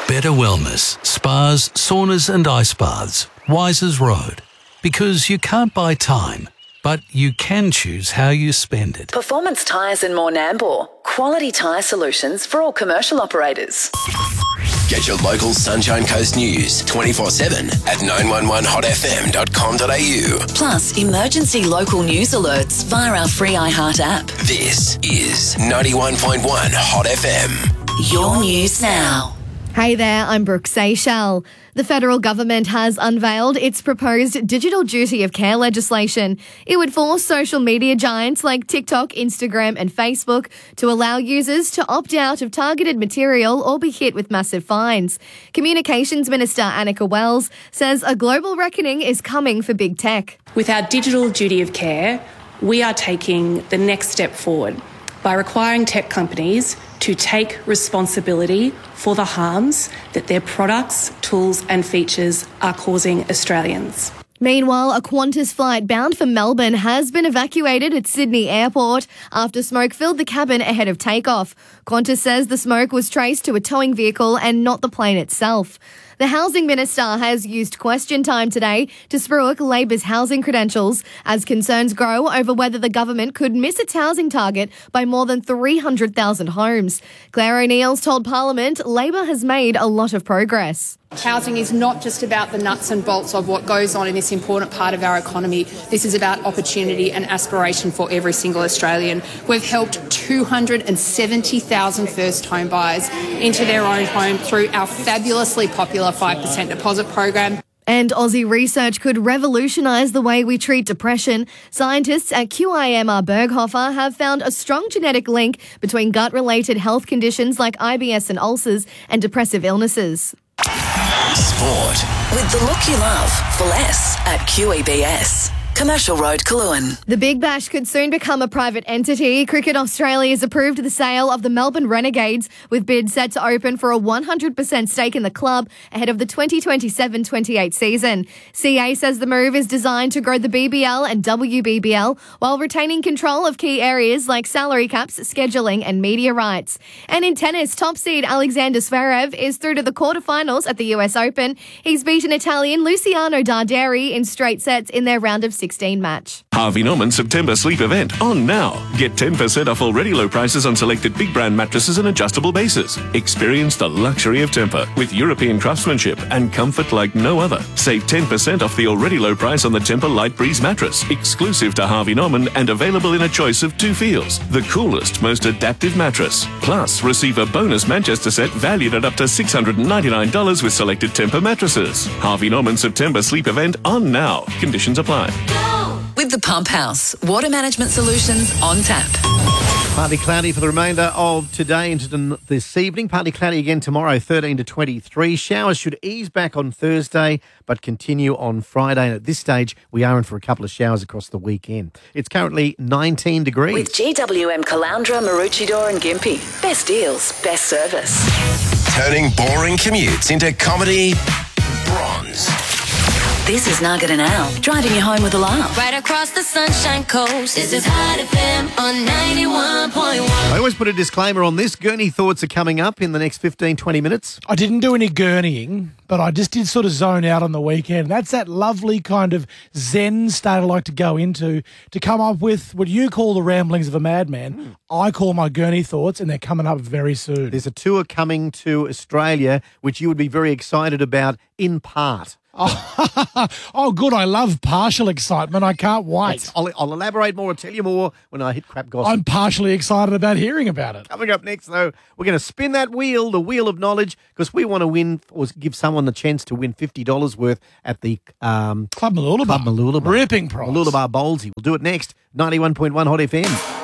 Better Wellness, spas, saunas and ice baths. Wisers Road. Because you can't buy time, but you can choose how you spend it. Performance Tyres and More Nambour. Quality tyre solutions for all commercial operators. Get your local Sunshine Coast news 24/7 at 911hotfm.com.au. Plus, emergency local news alerts via our free iHeart app. This is 91.1 Hot FM. Your news now. Hey there, I'm Brooke Seychelles. The federal government has unveiled its proposed digital duty of care legislation. It would force social media giants like TikTok, Instagram and Facebook to allow users to opt out of targeted material or be hit with massive fines. Communications Minister Annika Wells says a global reckoning is coming for big tech. With our digital duty of care, we are taking the next step forward by requiring tech companies to take responsibility for the harms that their products, tools and features are causing Australians. Meanwhile, a Qantas flight bound for Melbourne has been evacuated at Sydney Airport after smoke filled the cabin ahead of takeoff. Qantas says the smoke was traced to a towing vehicle and not the plane itself. The Housing Minister has used question time today to spruik Labor's housing credentials as concerns grow over whether the government could miss its housing target by more than 300,000 homes. Claire O'Neill's told Parliament Labor has made a lot of progress. Housing is not just about the nuts and bolts of what goes on in this important part of our economy. This is about opportunity and aspiration for every single Australian. We've helped 270,000 first home buyers into their own home through our fabulously popular 5% deposit program. And Aussie research could revolutionise the way we treat depression. Scientists at QIMR Berghofer have found a strong genetic link between gut-related health conditions like IBS and ulcers and depressive illnesses. Sport. With the look you love for less at QEBS. Commercial Road, Coolangatta. The Big Bash could soon become a private entity. Cricket Australia has approved the sale of the Melbourne Renegades, with bids set to open for a 100% stake in the club ahead of the 2027-28 season. CA says the move is designed to grow the BBL and WBBL while retaining control of key areas like salary caps, scheduling and media rights. And in tennis, top seed Alexander Zverev is through to the quarterfinals at the US Open. He's beaten Italian Luciano Darderi in straight sets in their round of 16 match. Harvey Norman September sleep event on now. Get 10% off already low prices on selected big brand mattresses and adjustable bases. Experience the luxury of Tempur with European craftsmanship and comfort like no other. Save 10% off the already low price on the Tempur Light Breeze mattress, exclusive to Harvey Norman and available in a choice of 2 feels. The coolest, most adaptive mattress. Plus, receive a bonus Manchester set valued at up to $699 with selected Tempur mattresses. Harvey Norman September sleep event on now. Conditions apply. With the Pump House, water management solutions on tap. Partly cloudy for the remainder of today into this evening. Partly cloudy again tomorrow, 13 to 23. Showers should ease back on Thursday, but continue on Friday. And at this stage, we are in for a couple of showers across the weekend. It's currently 19 degrees. With GWM Caloundra, Maroochydore and Gympie. Best deals, best service. Turning boring commutes into comedy bronze. This is Nugget and Al, driving you home with a laugh. Right across the Sunshine Coast, this is Hot FM on 91.1. I always put a disclaimer on this. Gurney thoughts are coming up in the next 15, 20 minutes. I didn't do any gurneying, but I just did sort of zone out on the weekend. That's that lovely kind of zen state I like to go into to come up with what you call the ramblings of a madman. I call my gurney thoughts, and they're coming up very soon. There's a tour coming to Australia, which you would be very excited about in part. Oh, good. I love partial excitement. I can't wait. I'll elaborate more. I'll tell you more when I hit crap gossip. I'm partially excited about hearing about it. Coming up next, though, we're going to spin that wheel, the wheel of knowledge, because we want to win or give someone the chance to win $50 worth at the Club Mooloolaba. Ripping prize. Mooloolaba Bowlsy. We'll do it next. 91.1 Hot FM.